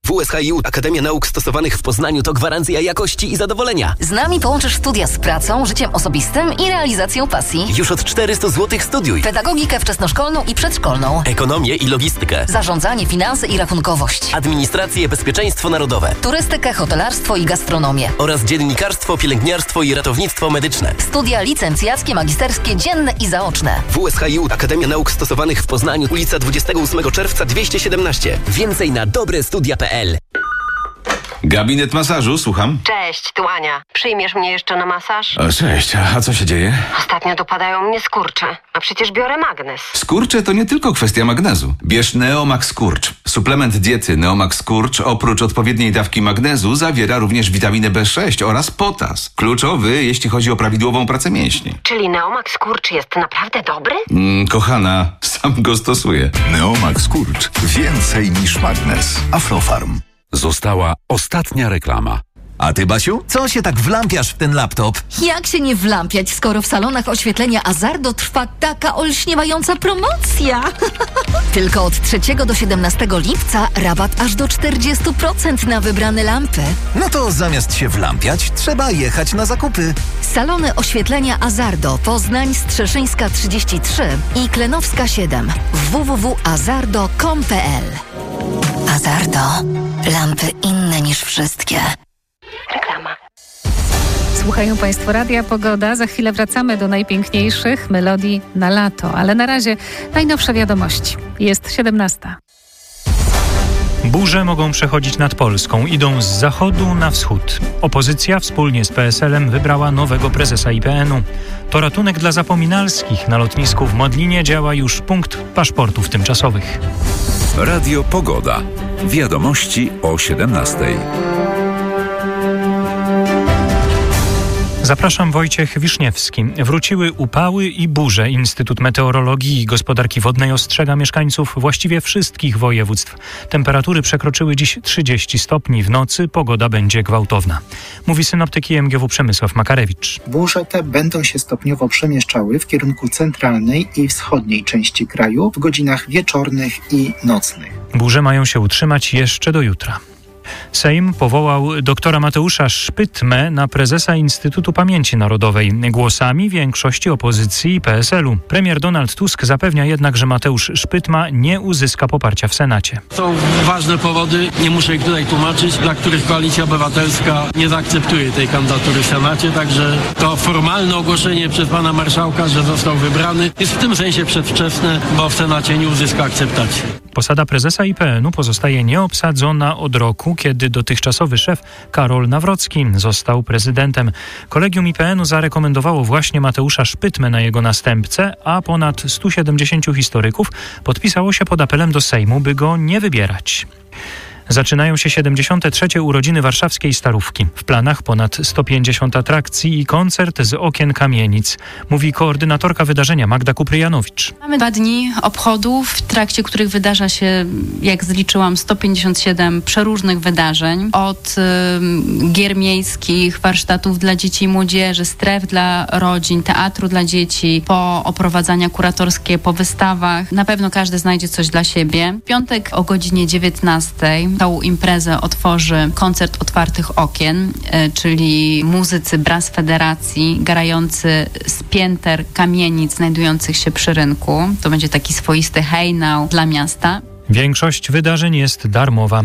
WSHiU Akademia Nauk Stosowanych w Poznaniu to gwarancja jakości i zadowolenia. Z nami połączysz studia z pracą, życiem osobistym i realizacją pasji. Już od 400 zł studiuj. Pedagogikę wczesnoszkolną i przedszkolną. Ekonomię i logistykę. Zarządzanie, finanse i rachunkowość. Administrację, bezpieczeństwo narodowe. Turystykę, hotelarstwo i gastronomię. Oraz dziennikarstwo, pielęgniarstwo i ratownictwo medyczne. Studia licencjackie, magisterskie, dzienne i zaoczne. WSHiU Akademia Nauk Stosowanych w Poznaniu, ulica 28 czerwca 217. Więcej na dobrestudia.pl. Gabinet masażu, słucham. Cześć, tu Ania. Przyjmiesz mnie jeszcze na masaż? Cześć, a co się dzieje? Ostatnio dopadają mnie skurcze, a przecież biorę magnes. Skurcze to nie tylko kwestia magnezu. Bierz Neomax Skurcz. Suplement diety Neomax Skurcz oprócz odpowiedniej dawki magnezu zawiera również witaminę B6 oraz potas. Kluczowy, jeśli chodzi o prawidłową pracę mięśni. Czyli Neomax Skurcz jest naprawdę dobry? Kochana, sam go stosuję. Neomax Skurcz. Więcej niż magnes. Aflofarm. Została ostatnia reklama. A ty, Basiu, co się tak wlampiasz w ten laptop? Jak się nie wlampiać, skoro w salonach oświetlenia Azardo trwa taka olśniewająca promocja? Tylko od 3 do 17 lipca rabat aż do 40% na wybrane lampy. No to zamiast się wlampiać, trzeba jechać na zakupy. Salony oświetlenia Azardo, Poznań, Strzeszyńska 33 i Klenowska 7. www.azardo.com.pl. Azardo. Lampy inne niż wszystkie. Reklama. Słuchają Państwo Radia Pogoda. Za chwilę wracamy do najpiękniejszych melodii na lato. Ale na razie najnowsze wiadomości. Jest 17. Burze mogą przechodzić nad Polską. Idą z zachodu na wschód. Opozycja wspólnie z PSL-em wybrała nowego prezesa IPN-u. To ratunek dla zapominalskich. Na lotnisku w Modlinie działa już punkt paszportów tymczasowych. Radio Pogoda. Wiadomości o 17. Zapraszam, Wojciech Wiszniewski. Wróciły upały i burze. Instytut Meteorologii i Gospodarki Wodnej ostrzega mieszkańców właściwie wszystkich województw. Temperatury przekroczyły dziś 30 stopni. W nocy pogoda będzie gwałtowna. Mówi synoptyk IMGW Przemysław Makarewicz. Burze te będą się stopniowo przemieszczały w kierunku centralnej i wschodniej części kraju w godzinach wieczornych i nocnych. Burze mają się utrzymać jeszcze do jutra. Sejm powołał doktora Mateusza Szpytmę na prezesa Instytutu Pamięci Narodowej głosami większości opozycji i PSL-u. Premier Donald Tusk zapewnia jednak, że Mateusz Szpytma nie uzyska poparcia w Senacie. Są ważne powody, nie muszę ich tutaj tłumaczyć, dla których Koalicja Obywatelska nie zaakceptuje tej kandydatury w Senacie, także to formalne ogłoszenie przez pana marszałka, że został wybrany, jest w tym sensie przedwczesne, bo w Senacie nie uzyska akceptacji. Posada prezesa IPN-u pozostaje nieobsadzona od roku, kiedy dotychczasowy szef Karol Nawrocki został prezydentem. Kolegium IPN-u zarekomendowało właśnie Mateusza Szpytmę na jego następcę, a ponad 170 historyków podpisało się pod apelem do Sejmu, by go nie wybierać. Zaczynają się 73. urodziny warszawskiej Starówki. W planach ponad 150 atrakcji i koncert z okien kamienic, mówi koordynatorka wydarzenia Magda Kupryjanowicz. Mamy 2 dni obchodów, w trakcie których wydarza się, jak zliczyłam, 157 przeróżnych wydarzeń. Od gier miejskich, warsztatów dla dzieci i młodzieży, stref dla rodzin, teatru dla dzieci, po oprowadzania kuratorskie, po wystawach. Na pewno każdy znajdzie coś dla siebie. W piątek o godzinie 19:00 tą imprezę otworzy koncert otwartych okien, czyli muzycy Brass Federacji grający z pięter kamienic znajdujących się przy rynku. To będzie taki swoisty hejnał dla miasta. Większość wydarzeń jest darmowa.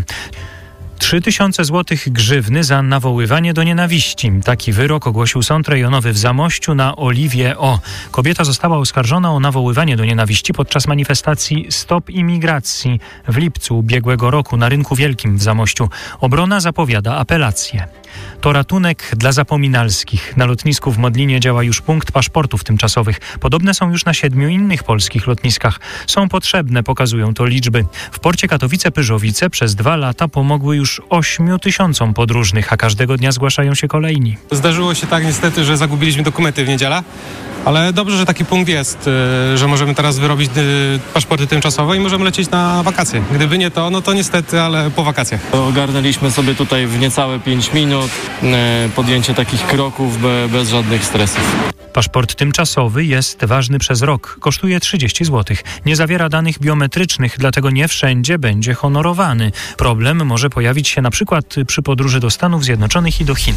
3000 złotych grzywny za nawoływanie do nienawiści. Taki wyrok ogłosił Sąd Rejonowy w Zamościu na Oliwie O. Kobieta została oskarżona o nawoływanie do nienawiści podczas manifestacji Stop Imigracji w lipcu ubiegłego roku na Rynku Wielkim w Zamościu. Obrona zapowiada apelację. To ratunek dla zapominalskich. Na lotnisku w Modlinie działa już punkt paszportów tymczasowych. Podobne są już na 7 innych polskich lotniskach. Są potrzebne, pokazują to liczby. W porcie Katowice-Pyrzowice przez 2 lata pomogły już 8000 podróżnych, a każdego dnia zgłaszają się kolejni. Zdarzyło się tak niestety, że zagubiliśmy dokumenty w niedzielę, ale dobrze, że taki punkt jest, że możemy teraz wyrobić paszporty tymczasowe i możemy lecieć na wakacje. Gdyby nie to, no to niestety, ale po wakacjach. Ogarnęliśmy sobie tutaj w niecałe 5 minut podjęcie takich kroków bez żadnych stresów. Paszport tymczasowy jest ważny przez rok. Kosztuje 30 zł. Nie zawiera danych biometrycznych, dlatego nie wszędzie będzie honorowany. Problem może pojawić się na przykład przy podróży do Stanów Zjednoczonych i do Chin.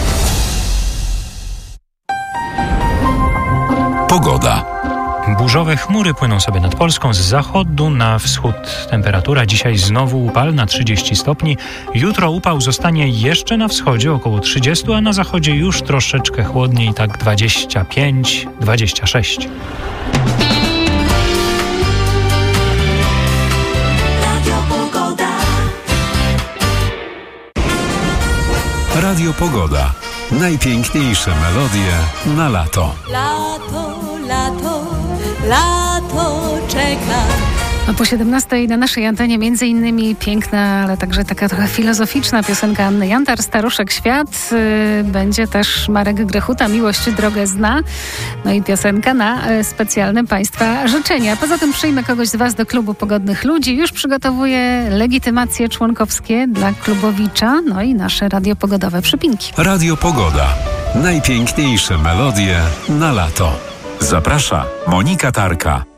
Pogoda. Burzowe chmury płyną sobie nad Polską z zachodu na wschód. Temperatura dzisiaj znowu upalna 30 stopni. Jutro upał zostanie jeszcze na wschodzie około 30, a na zachodzie już troszeczkę chłodniej, tak 25, 26. Radio Pogoda. Najpiękniejsze melodie na lato. Lato, lato, lato czeka. A po 17 na naszej antenie między innymi piękna, ale także taka trochę filozoficzna piosenka Anny Jantar, Staruszek Świat. Będzie też Marek Grechuta, Miłość drogę zna. No i piosenka na specjalne Państwa życzenia. Poza tym przyjmę kogoś z Was do klubu Pogodnych Ludzi. Już przygotowuję legitymacje członkowskie dla klubowicza. No i nasze radiopogodowe przypinki. Radio Pogoda. Najpiękniejsze melodie na lato. Zaprasza Monika Tarka.